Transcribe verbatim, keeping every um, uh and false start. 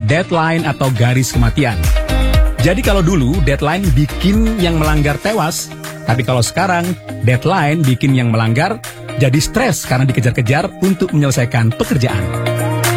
deadline atau garis kematian. Jadi kalau dulu deadline bikin yang melanggar tewas, tapi kalau sekarang deadline bikin yang melanggar jadi stres karena dikejar-kejar untuk menyelesaikan pekerjaan.